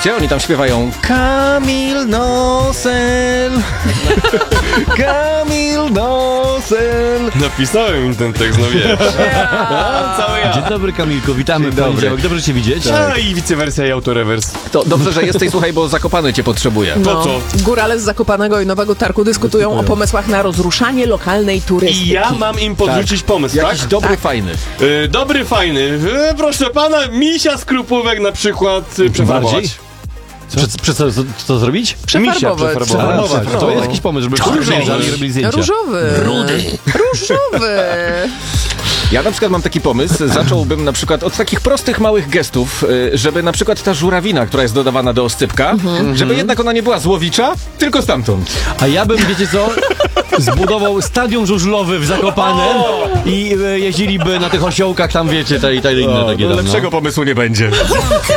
Słyszycie? Oni tam śpiewają Kamil Nosel. Kamil Nosel. Napisałem im ten tekst, no wiesz. Cały ja. Dzień dobry, Kamilku, witamy w dobry. poniedziałek. Dobrze cię widzieć. A i wicewersja i autorewers. To dobrze, że jesteś, słuchaj, bo Zakopane cię potrzebuje. Po co? Górale z Zakopanego i Nowego Targu dyskutują o pomysłach na rozruszanie lokalnej turystyki. I ja mam im podrzucić pomysł, Jakiś tak? dobry, fajny. Dobry, fajny. Proszę pana, misia z Krupówek na przykład przefarbować. Bardziej? Co zrobić? Przefarbować. Przefarbować. No. To jest jakiś pomysł, żeby przyjeżdżali i robili zdjęcia. Różowy. Różowy. Ja na przykład mam taki pomysł, zacząłbym na przykład od takich prostych, małych gestów, żeby na przykład ta żurawina, która jest dodawana do oscypka, żeby jednak ona nie była złowicza, tylko stamtąd. A ja bym, wiecie co, zbudował stadion żużlowy w Zakopanem i jeździliby na tych osiołkach tam, wiecie, te inne takie tam, no. Lepszego pomysłu nie będzie.